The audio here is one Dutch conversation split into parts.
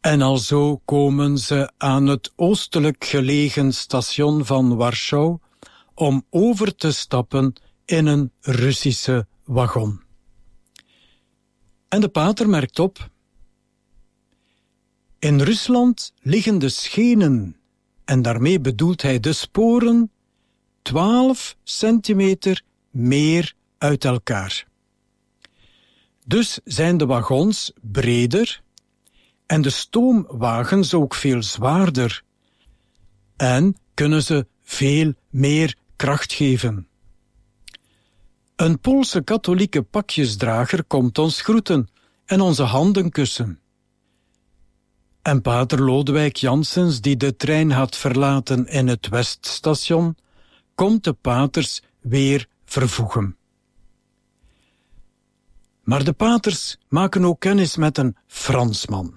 En alzo komen ze aan het oostelijk gelegen station van Warschau om over te stappen in een Russische wagon. En de pater merkt op: in Rusland liggen de schenen, en daarmee bedoelt hij de sporen, 12 centimeter meer uit elkaar. Dus zijn de wagons breder en de stoomwagens ook veel zwaarder en kunnen ze veel meer kracht geven. Een Poolse katholieke pakjesdrager komt ons groeten en onze handen kussen. En pater Lodewijk Janssens, die de trein had verlaten in het Weststation, komt de paters weer vervoegen. Maar de paters maken ook kennis met een Fransman.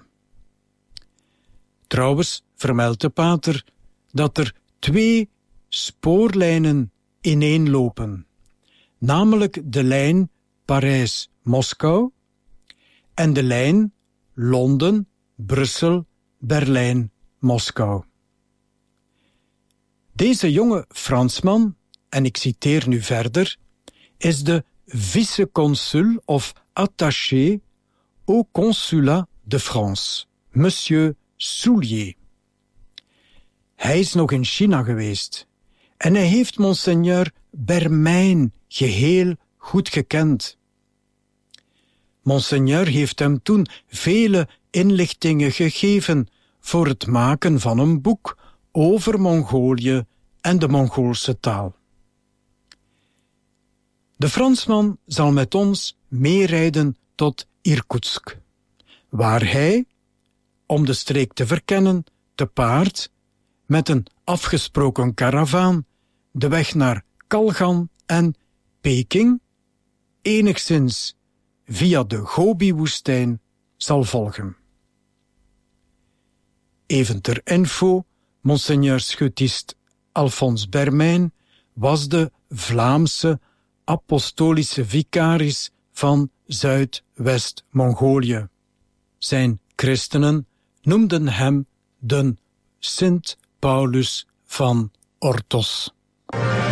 Trouwens vermeldt de pater dat er 2 spoorlijnen ineenlopen, namelijk de lijn Parijs-Moskou en de lijn Londen-Brussel-Berlijn-Moskou. Deze jonge Fransman, en ik citeer nu verder, is de vice-consul of attaché au consulat de France, monsieur Soulier. Hij is nog in China geweest en hij heeft monseigneur Bermijn geheel goed gekend. Monseigneur heeft hem toen vele inlichtingen gegeven voor het maken van een boek over Mongolië en de Mongoolse taal. De Fransman zal met ons meerijden tot Irkoetsk, waar hij, om de streek te verkennen, te paard, met een afgesproken karavaan, de weg naar Kalgan en Peking, enigszins via de Gobi-woestijn, zal volgen. Even ter info, monseigneur schutist Alphonse Bermijn was de Vlaamse apostolische vicaris van Zuidwest-Mongolië. Zijn christenen noemden hem de Sint Paulus van Orthos.